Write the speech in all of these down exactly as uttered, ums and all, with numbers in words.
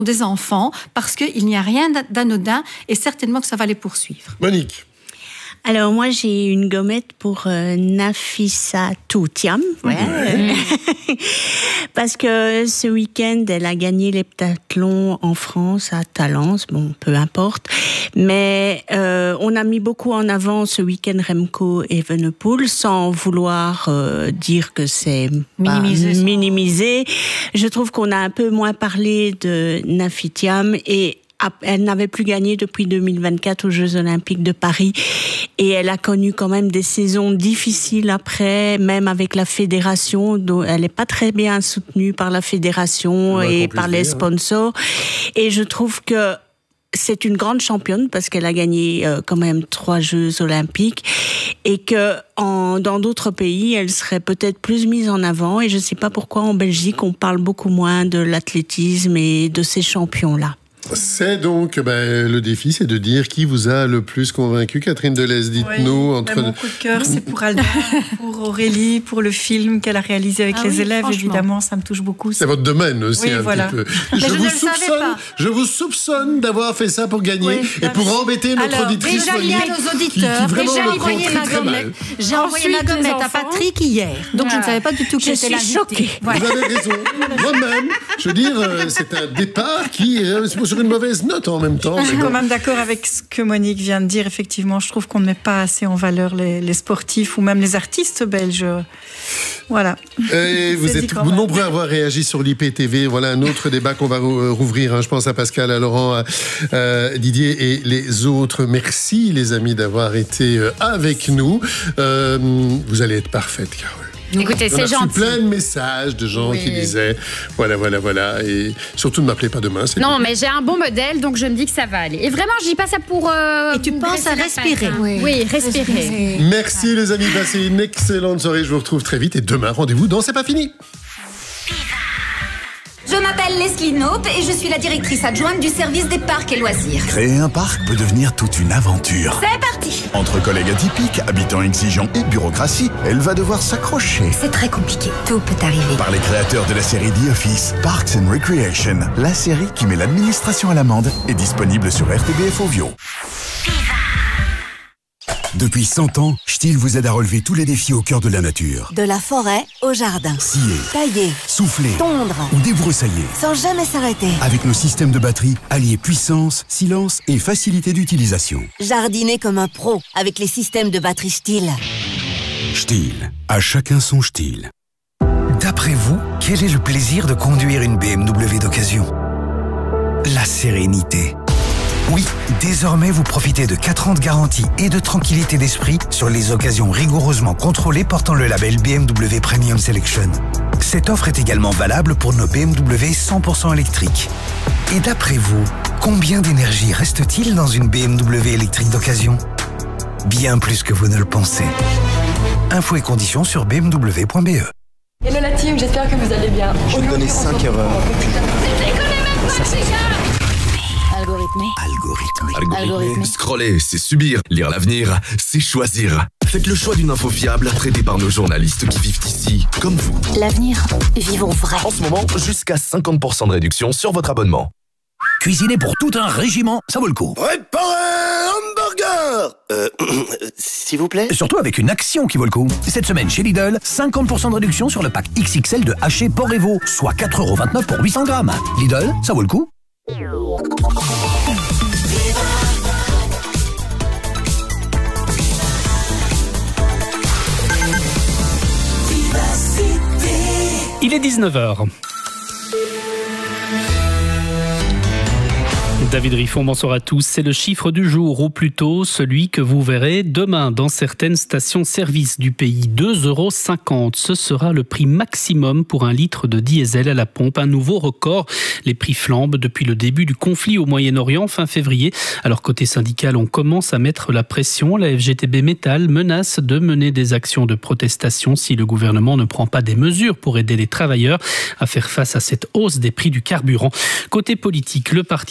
des enfants, parce qu'il n'y a rien d'anodin et certainement que ça va les poursuivre. Monique. Alors moi j'ai une gommette pour euh, Nafissatou Thiam, ouais. Mmh. Parce que ce week-end elle a gagné l'heptathlon en France à Talence, bon peu importe, mais euh, on a mis beaucoup en avant ce week-end Remco Evenepoel sans vouloir euh, dire que c'est minimisé. Bah, minimisé. Je trouve qu'on a un peu moins parlé de Nafi Thiam et elle n'avait plus gagné depuis deux mille vingt-quatre aux Jeux Olympiques de Paris et elle a connu quand même des saisons difficiles après, même avec la fédération. Dont elle n'est pas très bien soutenue par la fédération ouais, et par les dire, sponsors. Hein. Et je trouve que c'est une grande championne parce qu'elle a gagné euh, quand même trois Jeux Olympiques et que en, dans d'autres pays, elle serait peut-être plus mise en avant. Et je ne sais pas pourquoi en Belgique, on parle beaucoup moins de l'athlétisme et de ces champions-là. C'est donc ben, le défi, c'est de dire qui vous a le plus convaincu. Catherine Delez, dites-nous. Oui, entre... ben mon coup de cœur, c'est pour Alba, pour Aurélie, pour le film qu'elle a réalisé avec ah les oui, élèves. Évidemment, ça me touche beaucoup. C'est votre domaine aussi, oui, un voilà. petit peu. Mais je, je, vous ne soupçonne, je vous soupçonne d'avoir fait ça pour gagner oui, et pour embêter notre alors, auditrice déjà, il y a nos auditeurs. Qui, qui déjà, envoyé ma gommette. J'ai envoyé ma gommette à Patrick hier. Donc, ah. je ne savais pas du tout que j'étais l'invitée. Choquée. Vous avez raison. Moi-même, je veux dire, c'est un départ qui est sur une mauvaise note en même temps. Je suis quand même d'accord avec ce que Monique vient de dire. Effectivement, je trouve qu'on ne met pas assez en valeur les, les sportifs ou même les artistes belges. Voilà. Et vous êtes vous nombreux à avoir réagi sur l'I P T V. Voilà un autre débat qu'on va rouvrir. Hein. Je pense à Pascal, à Laurent, à euh, Didier et les autres. Merci les amis d'avoir été avec nous. Euh, vous allez être parfaite, Carole. Écoutez, c'est gentil. On a reçu plein de messages de gens oui. qui disaient voilà, voilà, voilà. Et surtout, ne m'appelez pas demain. C'est non, tout. Mais j'ai un bon modèle, donc je me dis que ça va aller. Et vraiment, je dis pas ça pour. Euh, et tu penses à respirer. Hein. Oui, oui, respirer. respirer. Merci, les amis. Passez une excellente soirée. Je vous retrouve très vite. Et demain, rendez-vous dans C'est pas fini. Je m'appelle Leslie Knope et je suis la directrice adjointe du service des parcs et loisirs. Créer un parc peut devenir toute une aventure. C'est parti! Entre collègues atypiques, habitants exigeants et bureaucratie, elle va devoir s'accrocher. C'est très compliqué. Tout peut arriver. Par les créateurs de la série The Office, Parks and Recreation, la série qui met l'administration à l'amende, est disponible sur R T B F Audio. Depuis cent ans, Stihl vous aide à relever tous les défis au cœur de la nature. De la forêt au jardin. Scier, tailler, souffler, tondre ou débroussailler. Sans jamais s'arrêter. Avec nos systèmes de batterie, alliés puissance, silence et facilité d'utilisation. Jardiner comme un pro avec les systèmes de batterie Stihl. Stihl, à chacun son Stihl. D'après vous, quel est le plaisir de conduire une B M W d'occasion ? La sérénité. Oui, désormais vous profitez de quatre ans de garantie et de tranquillité d'esprit sur les occasions rigoureusement contrôlées portant le label B M W Premium Selection. Cette offre est également valable pour nos B M W cent pour cent électriques. Et d'après vous, combien d'énergie reste-t-il dans une B M W électrique d'occasion ? Bien plus que vous ne le pensez. Infos et conditions sur b m w point b e. Hello la team, j'espère que vous allez bien. Je vais donner cinq erreurs. Algorithmé. Algorithmé. Algorithmé. Scroller, c'est subir. Lire l'avenir, c'est choisir. Faites le choix d'une info fiable, traitée par nos journalistes qui vivent ici, comme vous. L'avenir, vivons vrai. En ce moment, jusqu'à cinquante pour cent de réduction sur votre abonnement. Cuisiner pour tout un régiment, ça vaut le coup. Préparez un hamburger Euh, s'il vous plaît. Surtout avec une action qui vaut le coup. Cette semaine chez Lidl, cinquante pour cent de réduction sur le pack X X L de haché porc et veau, soit quatre euros vingt-neuf pour huit cents grammes. Lidl, ça vaut le coup. Il est dix-neuf heures. David Riffon, bonsoir à tous. C'est le chiffre du jour, ou plutôt celui que vous verrez demain dans certaines stations-service du pays. deux euros cinquante. Ce sera le prix maximum pour un litre de diesel à la pompe. Un nouveau record. Les prix flambent depuis le début du conflit au Moyen-Orient fin février. Alors côté syndical, on commence à mettre la pression. La F G T B Métal menace de mener des actions de protestation si le gouvernement ne prend pas des mesures pour aider les travailleurs à faire face à cette hausse des prix du carburant. Côté politique, le Parti socialiste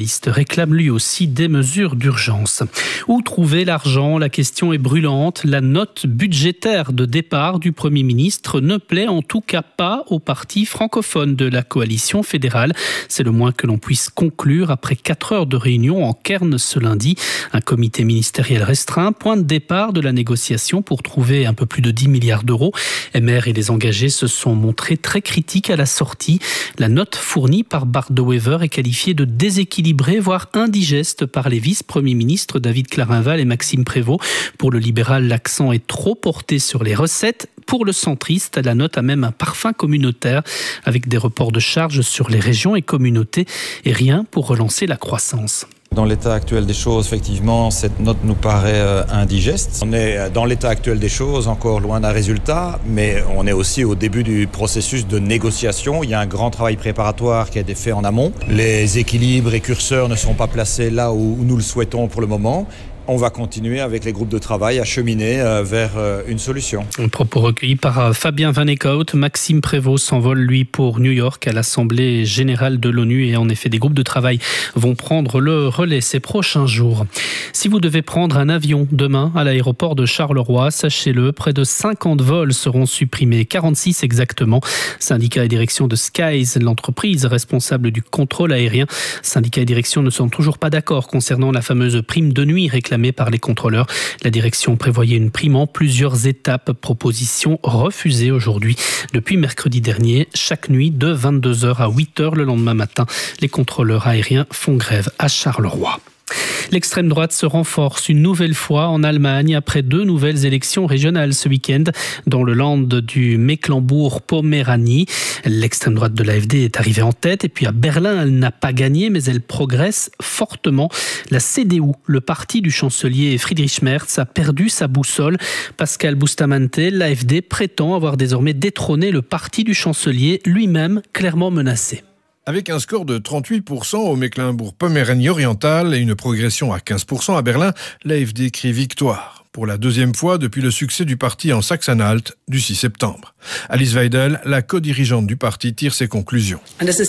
socialiste réclame lui aussi des mesures d'urgence. Où trouver l'argent ? La question est brûlante. La note budgétaire de départ du Premier ministre ne plaît en tout cas pas au parti francophone de la coalition fédérale. C'est le moins que l'on puisse conclure après quatre heures de réunion en Cairns ce lundi. Un comité ministériel restreint, point de départ de la négociation pour trouver un peu plus de dix milliards d'euros. M R et les engagés se sont montrés très critiques à la sortie. La note fournie par Bart De Wever est qualifiée de déséquilibrée, voire indigeste par les vice-premiers ministres David Clarinval et Maxime Prévost. Pour le libéral, l'accent est trop porté sur les recettes. Pour le centriste, la note a même un parfum communautaire avec des reports de charges sur les régions et communautés et rien pour relancer la croissance. Dans l'état actuel des choses, effectivement, cette note nous paraît euh, indigeste. On est dans l'état actuel des choses, encore loin d'un résultat, mais on est aussi au début du processus de négociation. Il y a un grand travail préparatoire qui a été fait en amont. Les équilibres et curseurs ne sont pas placés là où nous le souhaitons pour le moment. On va continuer avec les groupes de travail à cheminer vers une solution. Un propos recueilli par Fabien Van Eekhout. Maxime Prévost s'envole, lui, pour New York à l'Assemblée générale de l'ONU. Et en effet, des groupes de travail vont prendre le relais ces prochains jours. Si vous devez prendre un avion demain à l'aéroport de Charleroi, sachez-le, près de cinquante vols seront supprimés, quarante-six exactement. Syndicat et direction de Skies, l'entreprise responsable du contrôle aérien. Syndicat et direction ne sont toujours pas d'accord concernant la fameuse prime de nuit réclamée par les contrôleurs. La direction prévoyait une prime en plusieurs étapes. Proposition refusée aujourd'hui. Depuis mercredi dernier, chaque nuit de vingt-deux heures à huit heures le lendemain matin, les contrôleurs aériens font grève à Charleroi. L'extrême droite se renforce une nouvelle fois en Allemagne après deux nouvelles élections régionales ce week-end dans le land du Mecklembourg-Poméranie. L'extrême droite de l'A F D est arrivée en tête et puis à Berlin, elle n'a pas gagné mais elle progresse fortement. La C D U, le parti du chancelier Friedrich Merz, a perdu sa boussole. Pascal Bustamante, l'A F D prétend avoir désormais détrôné le parti du chancelier, lui-même clairement menacé. Avec un score de trente-huit pour cent au Mecklembourg-Poméranie orientale et une progression à quinze pour cent à Berlin, l'A F D crie victoire. Pour la deuxième fois depuis le succès du parti en Saxe-Anhalt du six septembre. Alice Weidel, la co-dirigeante du parti, tire ses conclusions.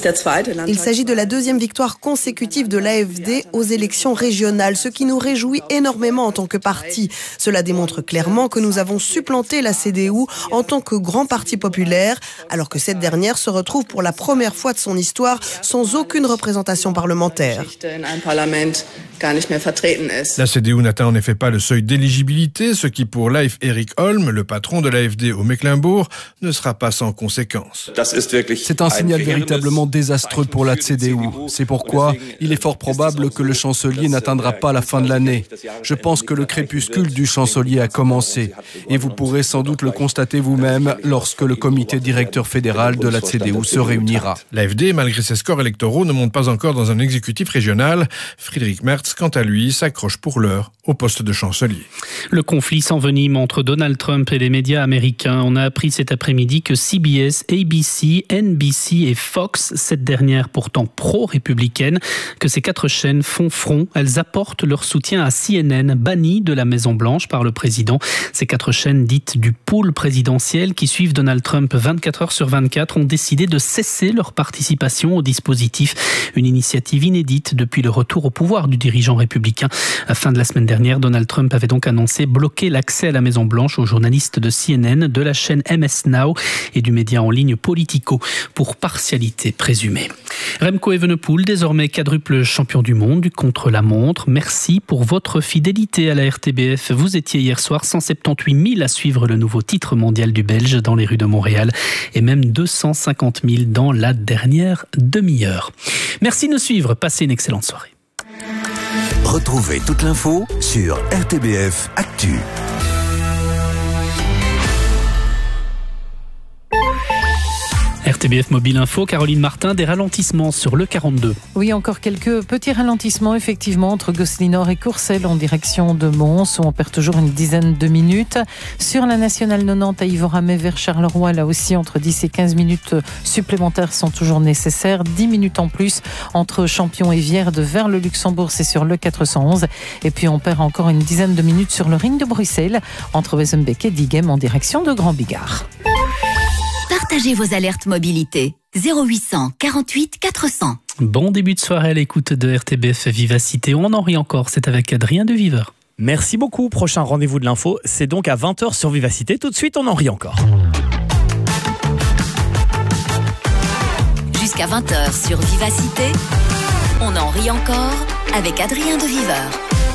Il s'agit de la deuxième victoire consécutive de l'A F D aux élections régionales, ce qui nous réjouit énormément en tant que parti. Cela démontre clairement que nous avons supplanté la C D U en tant que grand parti populaire, alors que cette dernière se retrouve pour la première fois de son histoire sans aucune représentation parlementaire. La C D U n'atteint en effet pas le seuil d'éligibilité, ce qui pour Leif Erik Holm, le patron de l'A F D au Mecklembourg, ne sera pas sans conséquence. C'est un signal véritablement désastreux pour la C D U. C'est pourquoi il est fort probable que le chancelier n'atteindra pas la fin de l'année. Je pense que le crépuscule du chancelier a commencé. Et vous pourrez sans doute le constater vous-même lorsque le comité directeur fédéral de la C D U se réunira. L'A F D, malgré ses scores électoraux, ne monte pas encore dans un exécutif régional. Friedrich Merz, quant à lui, s'accroche pour l'heure au poste de chancelier. Le conflit s'envenime entre Donald Trump et les médias américains. On a appris cet après-midi que C B S, A B C, N B C et Fox, cette dernière pourtant pro-républicaine, que ces quatre chaînes font front. Elles apportent leur soutien à C N N, banni de la Maison-Blanche par le président. Ces quatre chaînes dites du pool présidentiel qui suivent Donald Trump vingt-quatre heures sur vingt-quatre ont décidé de cesser leur participation au dispositif. Une initiative inédite depuis le retour au pouvoir du dirigeant républicain. À la fin de la semaine dernière, Donald Trump avait donc annoncé bloquer l'accès à la Maison-Blanche aux journalistes de C N N, de la chaîne M S Now et du média en ligne Politico pour partialité présumée. Remco Evenepoel, désormais quadruple champion du monde du contre-la-montre. Merci pour votre fidélité à la R T B F. Vous étiez hier soir cent soixante-dix-huit mille à suivre le nouveau titre mondial du Belge dans les rues de Montréal et même deux cent cinquante mille dans la dernière demi-heure. Merci de nous suivre. Passez une excellente soirée. Retrouvez toute l'info sur R T B F Actu. R T B F Mobile Info, Caroline Martin, des ralentissements sur le quarante-deux. Oui, encore quelques petits ralentissements, effectivement, entre Gosselinor et Courcelles en direction de Mons, où on perd toujours une dizaine de minutes. Sur la nationale quatre-vingt-dix à Yvoramais vers Charleroi, là aussi, entre dix et quinze minutes supplémentaires sont toujours nécessaires. dix minutes en plus entre Champion et Vierde vers le Luxembourg, c'est sur le quatre cent onze. Et puis on perd encore une dizaine de minutes sur le ring de Bruxelles, entre Wezenbeek et Diegem en direction de Grand Bigard. Partagez vos alertes mobilité. zéro huit cent quarante-huit quatre cents. Bon début de soirée à l'écoute de R T B F Vivacité. On en rit encore, c'est avec Adrien de Viveur. Merci beaucoup. Prochain rendez-vous de l'info, c'est donc à vingt heures sur Vivacité. Tout de suite, on en rit encore. Jusqu'à vingt heures sur Vivacité, on en rit encore avec Adrien de Viveur.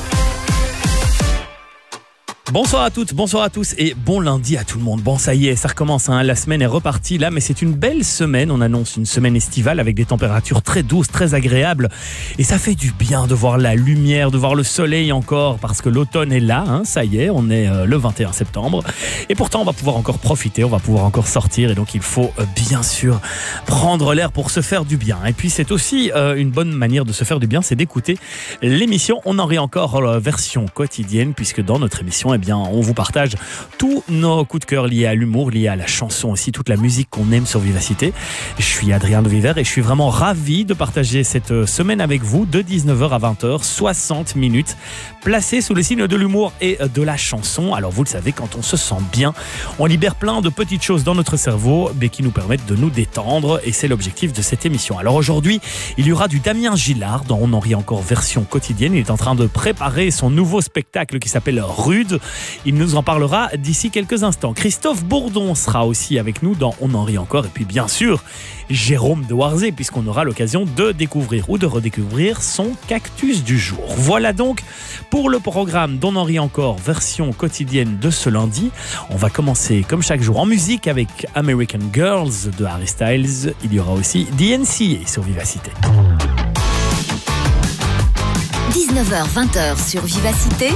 Bonsoir à toutes, bonsoir à tous et bon lundi à tout le monde. Bon, ça y est, ça recommence, hein, la semaine est repartie là, mais c'est une belle semaine. On annonce une semaine estivale avec des températures très douces, très agréables. Et ça fait du bien de voir la lumière, de voir le soleil encore, parce que l'automne est là, hein, ça y est, on est euh, le vingt et un septembre. Et pourtant, on va pouvoir encore profiter, on va pouvoir encore sortir. Et donc, il faut euh, bien sûr prendre l'air pour se faire du bien. Et puis, c'est aussi euh, une bonne manière de se faire du bien, c'est d'écouter l'émission. On en rit encore euh, version quotidienne, puisque dans notre émission, eh bien, on vous partage tous nos coups de cœur liés à l'humour, liés à la chanson aussi, toute la musique qu'on aime sur Vivacité. Je suis Adrien de Viveur et je suis vraiment ravi de partager cette semaine avec vous de dix-neuf heures à vingt heures, soixante minutes placées sous le signe de l'humour et de la chanson. Alors vous le savez, quand on se sent bien, on libère plein de petites choses dans notre cerveau mais qui nous permettent de nous détendre et c'est l'objectif de cette émission. Alors aujourd'hui, il y aura du Damien Gillard dans On en rit encore version quotidienne. Il est en train de préparer son nouveau spectacle qui s'appelle Rude. Il nous en parlera d'ici quelques instants. Christophe Bourdon sera aussi avec nous dans On en rit encore. Et puis bien sûr, Jérôme de Warzé, puisqu'on aura l'occasion de découvrir ou de redécouvrir son cactus du jour. Voilà donc pour le programme d'On en rit encore, version quotidienne de ce lundi. On va commencer comme chaque jour en musique avec American Girls de Harry Styles. Il y aura aussi D N C A sur Vivacité. dix-neuf heures vingt heures sur Vivacité.